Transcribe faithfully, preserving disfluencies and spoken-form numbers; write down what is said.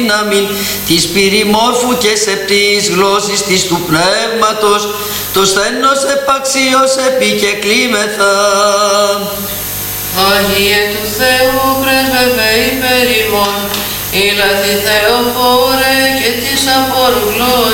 δύναμη της πυρημόρφου και σεπτής γλώσσης της του πνεύματος, το στένος επαξίως επικεκλήμεθα. Αγίε του Θεού πρέσβευε υπέρ ημών, ήλαθη Θεοφόρε και της αφόρου γλώσσης.